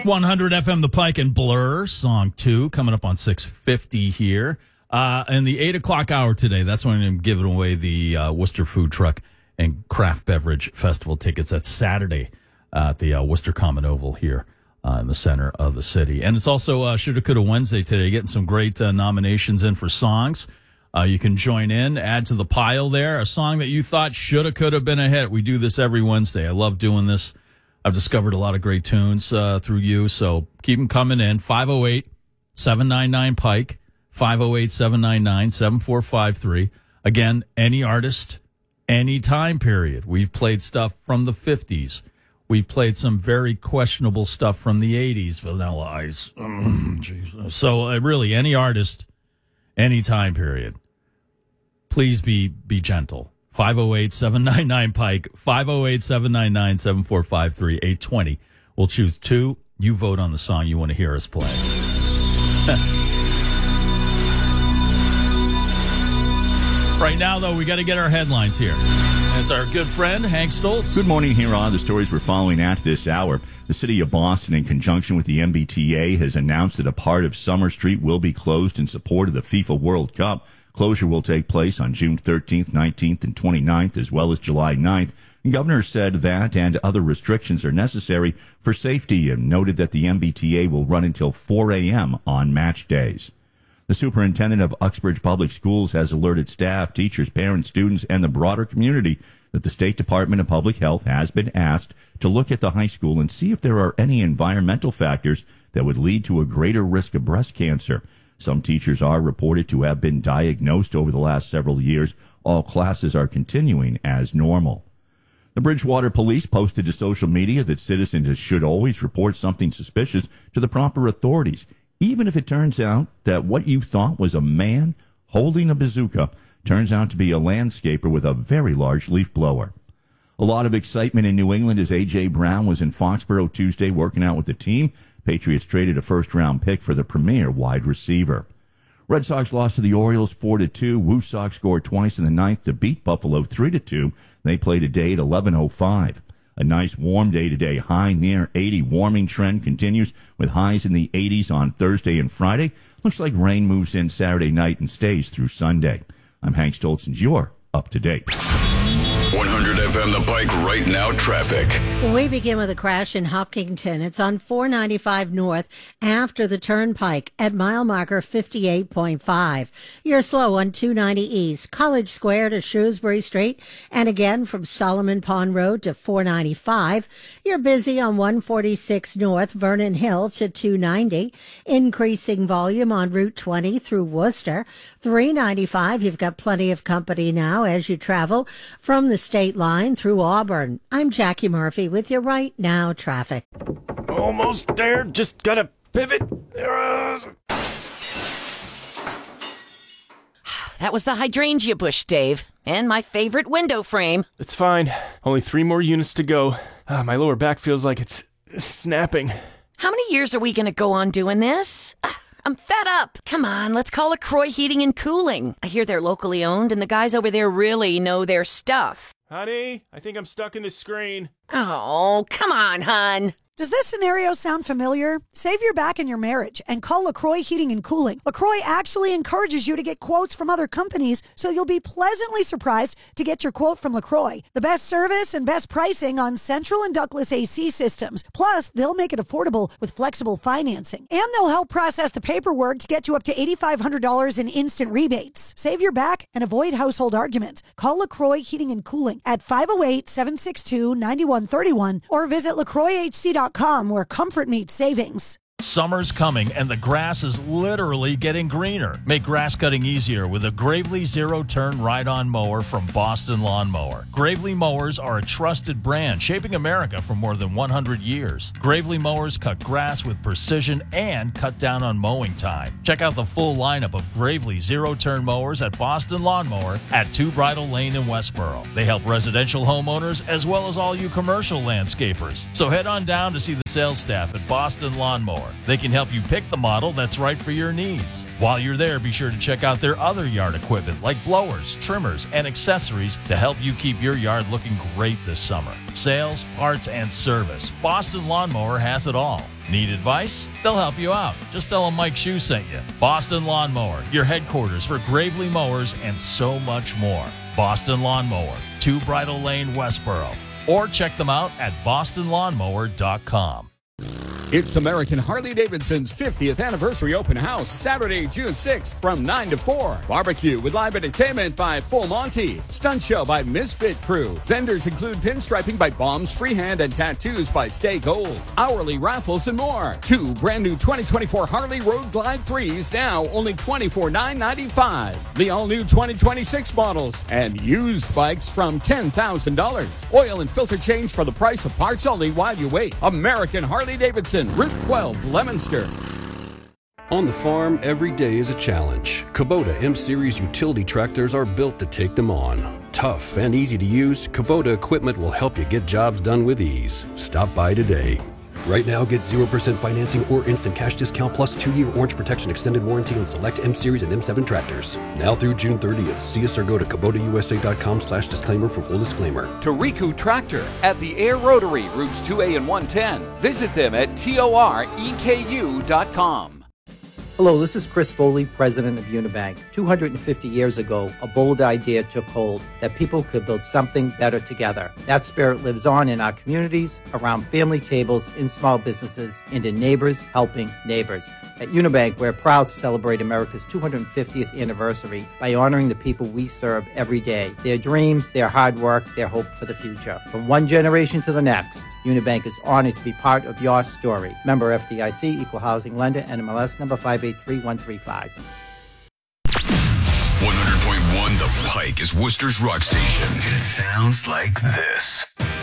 100 FM The Pike and Blur, song 2, coming up on 6:50 here. In the 8 o'clock hour today, that's when I'm giving away the Worcester Food Truck and Craft Beverage Festival tickets. That's Saturday at the Worcester Common Oval here in the center of the city. And it's also Shoulda Coulda Wednesday today, getting some great nominations in for songs. You can join in, add to the pile there, a song that you thought shoulda, coulda been a hit. We do this every Wednesday. I love doing this. I've discovered a lot of great tunes through you, so keep them coming in. 508-799-PIKE, 508-799-7453. Again, any artist, any time period. We've played stuff from the 50s. We've played some very questionable stuff from the 80s, Vanilla Ice. So really, any artist, any time period. Please be gentle. 508-799-PIKE, 508-799-7453, 820. We'll choose 2. You vote on the song you want to hear us play. Right now, though, we got to get our headlines here. It's our good friend, Hank Stoltz. Good morning. Here are the stories we're following at this hour. The city of Boston, in conjunction with the MBTA, has announced that a part of Summer Street will be closed in support of the FIFA World Cup. Closure will take place on June 13th, 19th, and 29th, as well as July 9th. The governor said that and other restrictions are necessary for safety and noted that the MBTA will run until 4 a.m. on match days. The superintendent of Uxbridge Public Schools has alerted staff, teachers, parents, students, and the broader community that the State Department of Public Health has been asked to look at the high school and see if there are any environmental factors that would lead to a greater risk of breast cancer. Some teachers are reported to have been diagnosed over the last several years. All classes are continuing as normal. The Bridgewater Police posted to social media that citizens should always report something suspicious to the proper authorities, even if it turns out that what you thought was a man holding a bazooka turns out to be a landscaper with a very large leaf blower. A lot of excitement in New England as A.J. Brown was in Foxborough Tuesday working out with the team. Patriots traded a first-round pick for the premier wide receiver. Red Sox lost to the Orioles 4-2. Woo Sox scored twice in the ninth to beat Buffalo 3-2. They played today at 11:05. A nice warm day today, high near 80. Warming trend continues with highs in the 80s on Thursday and Friday. Looks like rain moves in Saturday night and stays through Sunday. I'm Hank Stoltz, and you're up to date. 100 FM The Pike right now traffic. We begin with a crash in Hopkinton. It's on 495 North after the Turnpike at mile marker 58.5. You're slow on 290 East, College Square to Shrewsbury Street, and again from Solomon Pond Road to 495. You're busy on 146 North, Vernon Hill to 290. Increasing volume on Route 20 through Worcester. 395, you've got plenty of company now as you travel from the state line through Auburn. I'm Jackie Murphy with your right now traffic. Almost there. Just gotta pivot. That was the hydrangea bush, Dave, and my favorite window frame. It's fine. Only 3 more units to go. My lower back feels like it's snapping. How many years are we gonna go on doing this? I'm fed up. Come on, let's call LaCroix Heating and Cooling. I hear they're locally owned, and the guys over there really know their stuff. Honey, I think I'm stuck in this screen. Oh, come on, hon. Does this scenario sound familiar? Save your back in your marriage and call LaCroix Heating and Cooling. LaCroix actually encourages you to get quotes from other companies, so you'll be pleasantly surprised to get your quote from LaCroix. The best service and best pricing on central and ductless AC systems. Plus, they'll make it affordable with flexible financing. And they'll help process the paperwork to get you up to $8,500 in instant rebates. Save your back and avoid household arguments. Call LaCroix Heating and Cooling at 508-762-9131 or visit LaCroixHC.com, where comfort meets savings. Summer's coming, and the grass is literally getting greener. Make grass cutting easier with a Gravely Zero-Turn Ride-On Mower from Boston Lawn Mower. Gravely mowers are a trusted brand, shaping America for more than 100 years. Gravely mowers cut grass with precision and cut down on mowing time. Check out the full lineup of Gravely Zero-Turn Mowers at Boston Lawn Mower at 2 Bridle Lane in Westboro. They help residential homeowners as well as all you commercial landscapers. So head on down to see the sales staff at Boston Lawn Mower. Lawnmower. They can help you pick the model that's right for your needs. While you're there, be sure to check out their other yard equipment like blowers, trimmers, and accessories to help you keep your yard looking great this summer. Sales, parts, and service. Boston Lawnmower has it all. Need advice? They'll help you out. Just tell them Mike Shue sent you. Boston Lawnmower, your headquarters for Gravely Mowers and so much more. Boston Lawnmower, 2 Bridle Lane, Westboro. Or check them out at bostonlawnmower.com. It's American Harley-Davidson's 50th anniversary open house, Saturday, June 6th from 9 to 4. Barbecue with live entertainment by Full Monty. Stunt show by Misfit Crew. Vendors include pinstriping by Bombs Freehand and tattoos by Stay Gold. Hourly raffles and more. 2 brand new 2024 Harley Road Glide 3s now only $24,995. The all-new 2026 models and used bikes from $10,000. Oil and filter change for the price of parts only while you wait. American Harley-Davidson, Route 12, Leominster. On the farm, every day is a challenge. Kubota M-Series utility tractors are built to take them on. Tough and easy to use, Kubota equipment will help you get jobs done with ease. Stop by today. Right now, get 0% financing or instant cash discount plus 2-year Orange Protection extended warranty on select M-Series and M7 tractors. Now through June 30th. See us or go to KubotaUSA.com/disclaimer for full disclaimer. Tariku Tractor at the Air Rotary, routes 2A and 110. Visit them at TOREKU.com. Hello, this is Chris Foley, president of Unibank. 250 years ago, a bold idea took hold that people could build something better together. That spirit lives on in our communities, around family tables, in small businesses, and in neighbors helping neighbors. At Unibank, we're proud to celebrate America's 250th anniversary by honoring the people we serve every day, their dreams, their hard work, their hope for the future. From one generation to the next, Unibank is honored to be part of your story. Member FDIC, Equal Housing Lender, NMLS number 583135. 100.1 The Pike is Worcester's rock station, and it sounds like this.